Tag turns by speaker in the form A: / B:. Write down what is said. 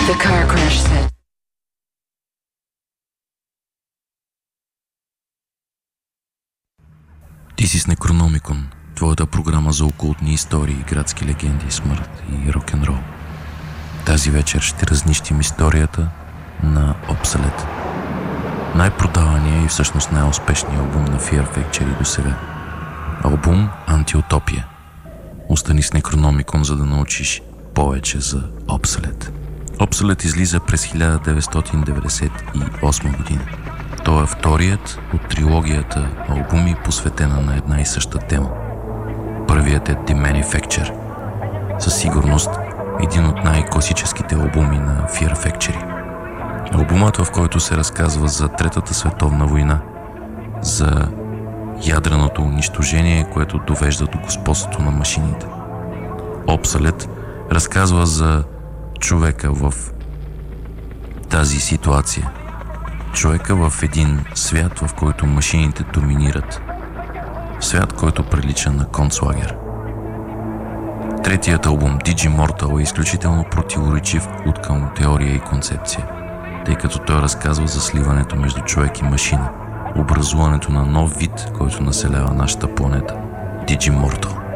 A: The car crash set.
B: Ти си с Некрономикон, твоята програма за окултни истории, градски легенди, смърт и рок-н-рол. Тази вечер ще разнищим историята на Obsolete. Най-продавания и всъщност най-успешният албум на Fear Factory до сега. Албум Антиутопия. Остани с Некрономикон, за да научиш повече за Obsolete. Obsolete излиза през 1998 година. Той е вторият от трилогията албуми, посветена на една и съща тема. Първият е The Manufacture. Със сигурност един от най-класическите албуми на Fear Factory. Албумът, в който се разказва за Третата световна война, за ядреното унищожение, което довежда до господството на машините. Obsolete разказва за човека в тази ситуация. Човека в един свят, в който машините доминират. Свят, който прилича на концлагер. Третият албум, Digimortal, е изключително противоречив откъм теория и концепция, тъй като той разказва за сливането между човек и машина, образуването на нов вид, който населява нашата планета. Digimortal.